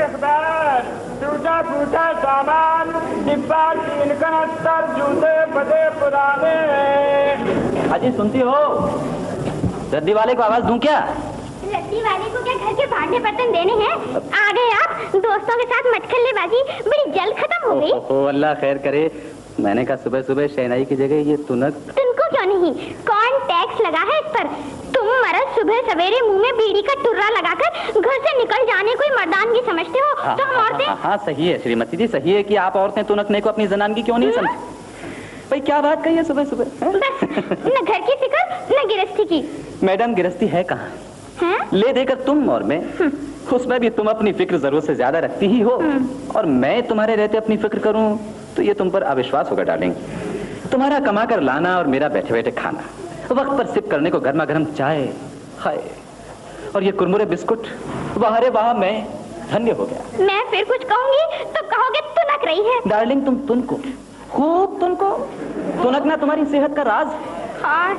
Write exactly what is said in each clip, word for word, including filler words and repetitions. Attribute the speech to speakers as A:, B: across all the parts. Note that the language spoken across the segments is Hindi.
A: अखबार, टूटा फूटा सामान, डिब्बा तीन कनस्तर, जूते बदे पुराने।
B: अजी सुनती हो? रद्दी वाले को आवाज दूं क्या?
C: रद्दी वाले को क्या घर के भांडे बर्तन देने हैं? आ गए आप? दोस्तों के साथ मटखल्लेबाजी बड़ी जल्द खत्म हो गई।
B: ओ अल्लाह खैर करे। मैंने कहा सुबह सुबह शहनाई की जगह ये तुनक।
C: तुमको क्यों नहीं? कौन टैक्स लगा है इस पर? तुम मर्द सुबह सवेरे मुंह में बीड़ी का टुर्रा लगाकर घर से निकल जाने कोई मर्दानगी समझते हो?
B: हाँ,
C: तो हम
B: हाँ,
C: औरतें?
B: हाँ, हाँ सही है श्रीमती जी, सही है कि आप औरतें तुनकने को अपनी जनानगी क्यों नहीं समझ। भाई क्या बात कही है सुबह सुबह?
C: बस न घर की फिक्र न गिरस्ती की।
B: मैडम गिरस्ती है कहाँ? ले देकर तुम और मैं, उसमें भी तुम अपनी फिक्र जरूरत से ज्यादा रखती ही हो, और मैं तुम्हारे रहते अपनी फिक्र करूं तो ये तुम पर अविश्वास होगा डार्लिंग। तुम्हारा कमा कर लाना और मेरा बैठे बैठे खाना, वक्त पर सिप करने को गर्मा गर्म चाय, हाय, और ये कुरमुरे बिस्कुट, वाह रे वाह, मैं धन्य हो गया।
C: मैं फिर कुछ कहूंगी तो कहोगे तुनक रही है।
B: डार्लिंग तुम तुनको, खूब तुनको, तुनकना तुम्हारी सेहत का राज।
C: हाँ।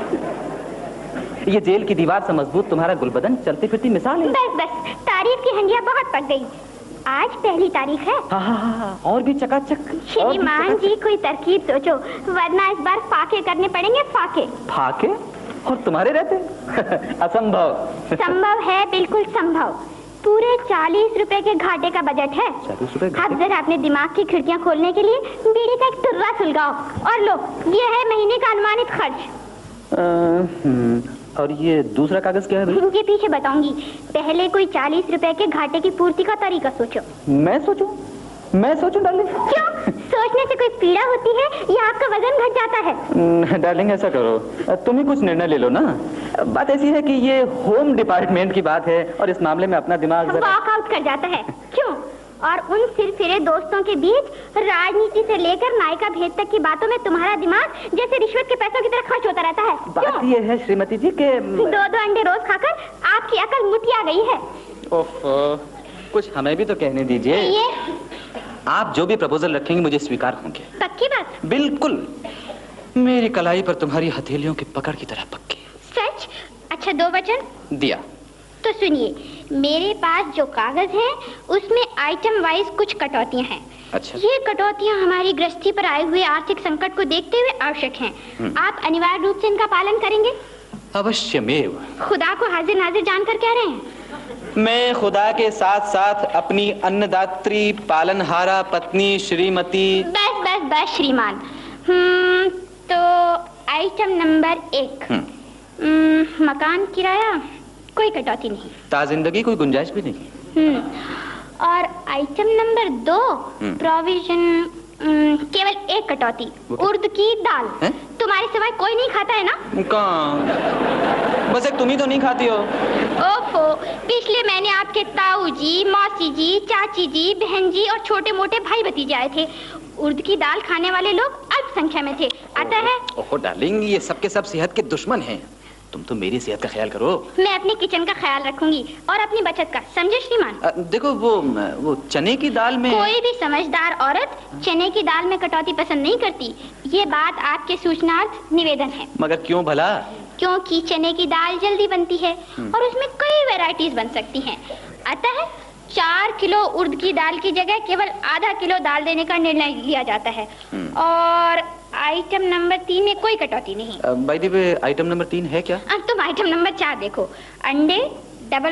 B: ये जेल की दीवार से मजबूत तुम्हारा गुलबदन चलती फिरती मिसाल है।
C: बस बस तारीफ की हंडिया बहुत पक गई। आज पहली तारीख है।
B: हाँ हाँ हाँ, और भी चकाचक।
C: श्रीमान जी कोई तरकीब सोचो, वरना इस बार फाके करने पड़ेंगे। फाके
B: फाके? और तुम्हारे रहते? असंभव।
C: संभव है, बिल्कुल संभव। पूरे चालीस रुपए के घाटे का बजट है।
B: चालीस रुपए?
C: अब जरा अपने दिमाग की खिड़कियां खोलने के लिए बीड़ी का एक टुर्रा सुलगाओ और लो, ये है महीने का अनुमानित खर्च।
B: आ, और ये दूसरा कागज क्या है भाई?
C: ये पीछे बताऊंगी, पहले कोई चालीस रुपए के घाटे की पूर्ति का तरीका सोचो।
B: मैं सोचूं? मैं सोचूं डार्लिंग?
C: क्यों? सोचने से कोई पीड़ा होती है या आपका वजन घट जाता है?
B: डार्लिंग ऐसा करो, तुम ही कुछ निर्णय ले लो ना। बात ऐसी है कि ये होम डिपार्टमेंट की बात है और इस मामले में अपना दिमाग
C: वॉकआउट कर जाता है। क्यों? और उन सिरफिरे दोस्तों के बीच राजनीति से लेकर नायिका भेद तक की बातों में तुम्हारा दिमाग जैसे रिश्वत के पैसों की तरह खर्च होता रहता है।
B: बात ये है श्रीमती जी के
C: दो दो अंडे रोज खाकर आपकी अकल मुटिया गई है।
B: ओफो, कुछ हमें भी तो कहने दीजिए।
C: ये
B: आप जो भी प्रपोजल रखेंगे मुझे स्वीकार होंगे।
C: पक्की बात?
B: बिल्कुल, मेरी कलाई पर तुम्हारी हथेलियों की पकड़ की तरह पक्की।
C: सच? अच्छा, दो वचन
B: दिया।
C: तो सुनिए, मेरे पास जो कागज है उसमें आइटम वाइज कुछ कटौतियां हैं।
B: अच्छा।
C: ये कटौतियां हमारी गृहस्थी पर आए हुए आर्थिक संकट को देखते हुए आवश्यक हैं। आप अनिवार्य रूप से इनका पालन करेंगे?
B: अवश्यमेव।
C: खुदा को हाजिर नाजिर जानकर कह रहे हैं।
B: मैं खुदा के साथ साथ अपनी अन्नदात्री पालनहारा पत्नी श्रीमती।
C: बस बस बस श्रीमान। हम्म तो आइटम नंबर एक, मकान किराया कोई कटौती नहीं,
B: ताजिंदगी कोई गुंजाइश भी नहीं।
C: हम्म और आइटम नंबर दो, प्रोविजन, केवल एक कटौती, उर्द की दाल। है? तुम्हारे सिवाय कोई नहीं खाता है ना?
B: कहाँ? बस एक तुम ही तो नहीं खाती हो।
C: ओफो, पिछले महीने आपके ताऊ जी, मौसी जी, चाची जी, बहन जी और छोटे मोटे भाई भतीजे आए थे। उर्द की दाल खाने वाले लोग अल्प संख्या में थे। अतः
B: ओहो डार्लिंग, ये सबके सब सेहत के दुश्मन हैं। तुम तो मेरी सेहत का ख्याल करो।
C: मैं अपने किचन का ख्याल रखूंगी और अपनी बचत का, समझे श्रीमान?
B: आ, देखो वो वो चने की दाल में।
C: कोई भी समझदार औरत चने की दाल में कटौती पसंद नहीं करती। ये बात आपके सूचनार्थ निवेदन है।
B: मगर क्यों भला?
C: क्योंकि चने की दाल जल्दी बनती है और उसमें कई वैरायटीज बन सकती हैं। अतः चार किलो उर्द की दाल की जगह केवल आधा किलो दाल देने का निर्णय लिया जाता है। और आइटम नंबर तीन में कोई कटौती नहीं।
B: By the way item number तीन है क्या?
C: अब तुम आइटम नंबर चार देखो, अंडे,